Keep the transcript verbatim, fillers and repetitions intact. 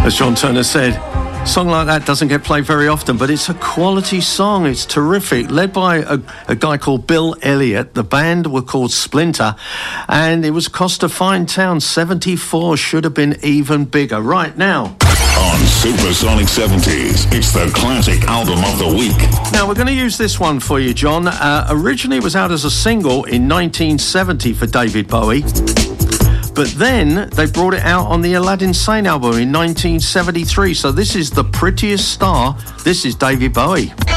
As John Turner said, a song like that doesn't get played very often, but it's a quality song. It's terrific. Led by a, a guy called Bill Elliott. The band were called Splinter, and it was cost a fine town. seventy-four should have been even bigger. Right now, on Supersonic seventies, it's the classic album of the week. Now, we're going to use this one for you, John. Uh, originally, it was out as a single in nineteen seventy for David Bowie. But then they brought it out on the Aladdin Sane album in nineteen seventy-three. So this is The Prettiest Star. This is David Bowie.